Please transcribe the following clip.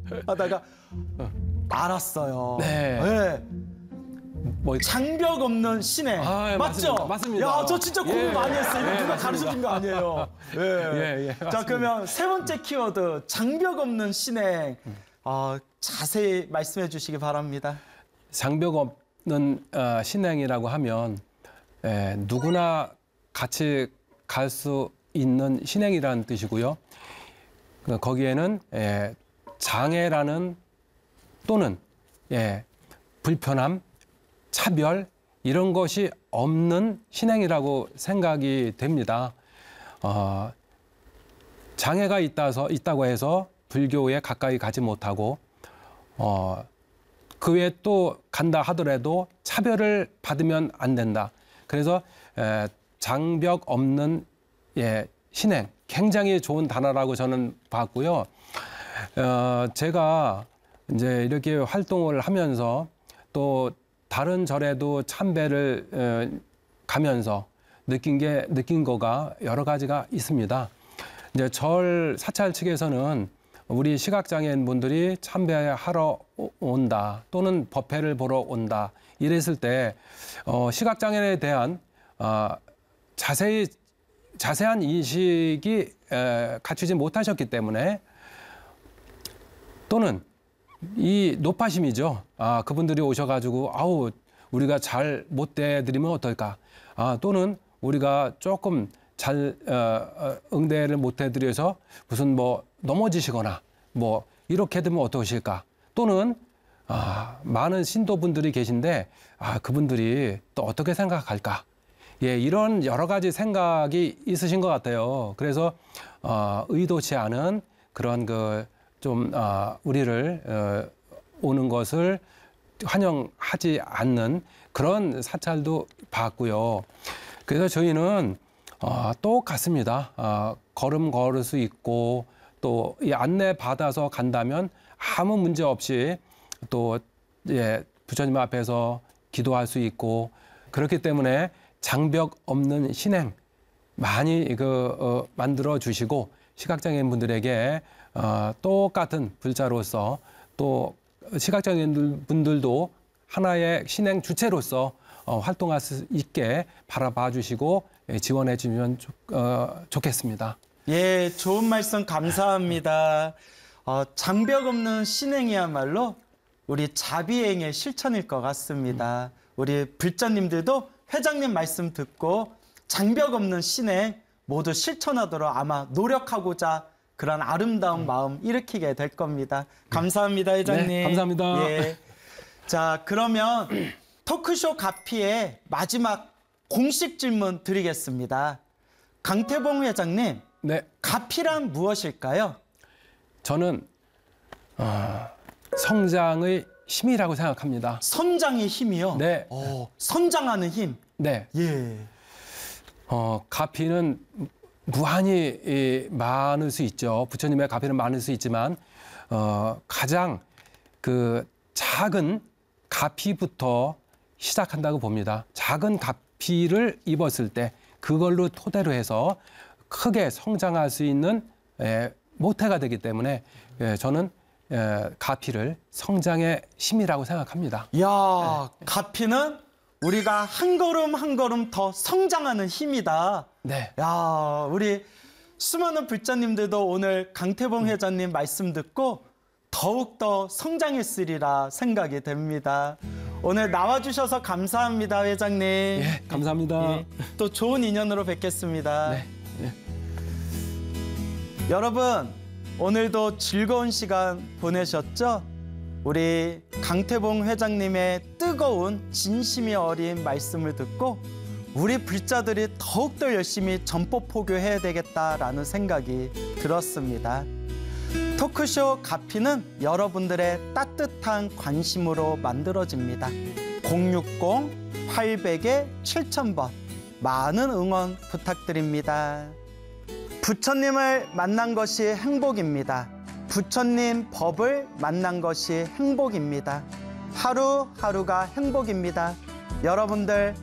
하다가 알았어요. 네. 네. 뭐 장벽 없는 신행. 아, 예, 맞죠? 맞습니다. 야, 저 진짜 고민 예. 많이 했어요. 이거 예, 누가 맞습니다. 가르쳐준 거 아니에요. 예. 예, 예, 자, 맞습니다. 그러면 세 번째 키워드, 장벽 없는 신행. 자세히 말씀해 주시기 바랍니다. 장벽 없는 신행이라고 하면 누구나 같이 갈 수 있는 신행이라는 뜻이고요. 거기에는 장애라는 또는 불편함, 차별 이런 것이 없는 신행이라고 생각이 됩니다. 장애가 있다고 해서 불교에 가까이 가지 못하고 그 외에 또 간다 하더라도 차별을 받으면 안 된다. 그래서 장벽 없는 신행 굉장히 좋은 단어라고 저는 봤고요. 제가 이제 이렇게 활동을 하면서 또 다른 절에도 참배를 가면서 느낀 거가 여러 가지가 있습니다. 이제 절 사찰 측에서는 우리 시각장애인 분들이 참배하러 온다 또는 법회를 보러 온다 이랬을 때 시각장애인에 대한 자세한 인식이 갖추지 못하셨기 때문에 또는 이 노파심이죠. 그분들이 오셔가지고 아우 우리가 잘 못 대드리면 어떨까? 또는 우리가 조금 잘 응대를 못 해드려서 무슨 뭐 넘어지시거나 뭐 이렇게 되면 어떠실까? 또는 많은 신도분들이 계신데 그분들이 또 어떻게 생각할까? 이런 여러 가지 생각이 있으신 것 같아요. 그래서 의도치 않은 그런 좀 우리를 오는 것을 환영하지 않는 그런 사찰도 봤고요. 그래서 저희는 똑같습니다. 걸음 걸을 수 있고 또 이 안내 받아서 간다면 아무 문제 없이 또 부처님 앞에서 기도할 수 있고 그렇기 때문에 장벽 없는 신행 많이 만들어 주시고 시각장애인 분들에게 똑같은 불자로서 또 시각장애인 분들도 하나의 신행 주체로서 활동할 수 있게 바라봐 주시고 지원해 주면 좋겠습니다. 예, 좋은 말씀 감사합니다. 장벽 없는 신행이야말로 우리 자비행의 실천일 것 같습니다. 우리 불자님들도 회장님 말씀 듣고 장벽 없는 신행 모두 실천하도록 아마 노력하고자 그런 아름다운 마음 일으키게 될 겁니다. 감사합니다, 회장님. 네, 감사합니다. 예. 자, 그러면 토크쇼 가피의 마지막 공식 질문 드리겠습니다. 강태봉 회장님, 네, 가피란 무엇일까요? 저는 성장의 힘이라고 생각합니다. 선장의 힘이요? 네. 선장하는 힘. 네. 예. 가피는 무한히 많을 수 있죠. 부처님의 가피는 많을 수 있지만 가장 작은 가피부터 시작한다고 봅니다. 작은 가피를 입었을 때 그걸로 토대로 해서 크게 성장할 수 있는 모태가 되기 때문에 저는 가피를 성장의 힘이라고 생각합니다. 이야, 가피는 우리가 한 걸음 한 걸음 더 성장하는 힘이다. 네. 야, 우리 수많은 불자님들도 오늘 강태봉 회장님 말씀 듣고 더욱더 성장했으리라 생각이 됩니다. 오늘 나와주셔서 감사합니다, 회장님. 예, 감사합니다. 예, 또 좋은 인연으로 뵙겠습니다. 네. 네. 여러분, 오늘도 즐거운 시간 보내셨죠? 우리 강태봉 회장님의 뜨거운 진심이 어린 말씀을 듣고 우리 불자들이 더욱더 열심히 전법 포교해야 되겠다라는 생각이 들었습니다. 토크쇼 가피는 여러분들의 따뜻한 관심으로 만들어집니다. 060-800-7000번 많은 응원 부탁드립니다. 부처님을 만난 것이 행복입니다. 부처님 법을 만난 것이 행복입니다. 하루하루가 행복입니다. 여러분들